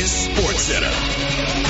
is Sports Center.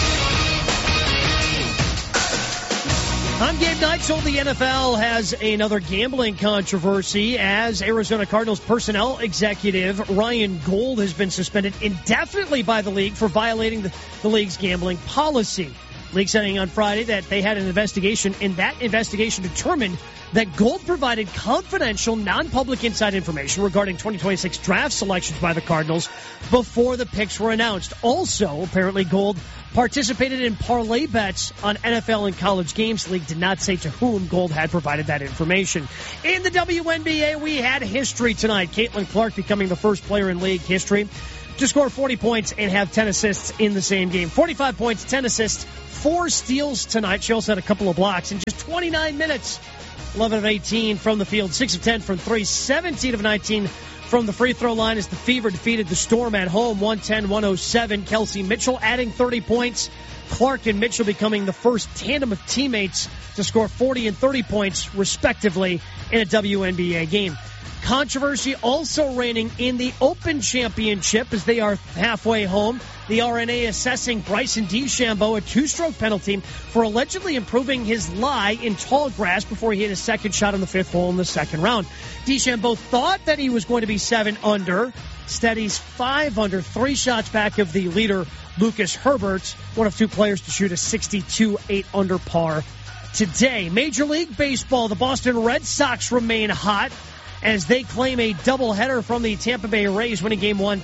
On game night, so the NFL has another gambling controversy as Arizona Cardinals personnel executive Ryan Gold has been suspended indefinitely by the league for violating the league's gambling policy. League saying on Friday that they had an investigation, and that investigation determined that Gold provided confidential, non-public inside information regarding 2026 draft selections by the Cardinals before the picks were announced. Also, apparently, Gold participated in parlay bets on NFL and college games. The league did not say to whom Gold had provided that information. In the WNBA, we had history tonight. Caitlin Clark becoming the first player in league history to score 40 points and have 10 assists in the same game. 45 points, 10 assists, 4 steals tonight. She also had a couple of blocks in just 29 minutes. 11 of 18 from the field, 6 of 10 from 3, 17 of 19 from the free throw line as the Fever defeated the Storm at home, 110-107. Kelsey Mitchell adding 30 points. Clark and Mitchell becoming the first tandem of teammates to score 40 and 30 points, respectively, in a WNBA game. Controversy also reigning in the Open Championship as they are halfway home. The RNA assessing Bryson DeChambeau a 2-stroke penalty for allegedly improving his lie in tall grass before he hit his second shot on the 5th hole in the second round. DeChambeau thought that he was going to be 7 under. Instead, he's 5 under, 3 shots back of the leader, Lucas Herbert, one of 2 players to shoot a 62 8 under par today. Major League Baseball, the Boston Red Sox remain hot as they claim a doubleheader from the Tampa Bay Rays, winning Game 1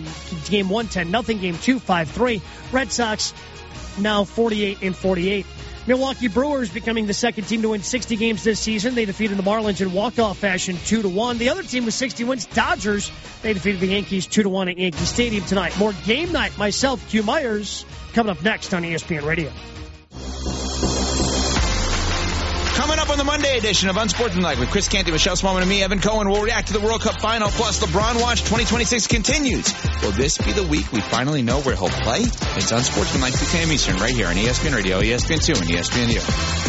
10-0, Game 2 5-3. Red Sox now 48-48. Milwaukee Brewers becoming the second team to win 60 games this season. They defeated the Marlins in walk-off fashion 2-1. The other team with 60 wins, Dodgers, they defeated the Yankees 2-1 at Yankee Stadium tonight. More game night, myself, Q Myers, coming up next on ESPN Radio. Coming up on the Monday edition of Unsportsmanlike with Chris Canty, Michelle Smallman, and me, Evan Cohen, we'll react to the World Cup final, plus LeBron Watch 2026 continues. Will this be the week we finally know where he'll play? It's Unsportsmanlike 2 p.m. Eastern right here on ESPN Radio, ESPN2, and ESPNU.